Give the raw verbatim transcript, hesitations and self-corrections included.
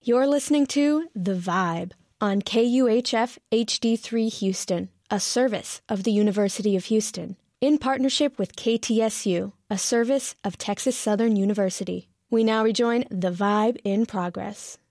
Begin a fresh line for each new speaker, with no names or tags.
You're listening to The Vibe on K U H F H D three Houston, a service of the University of Houston, in partnership with K T S U, a service of Texas Southern University. We now rejoin The Vibe in progress.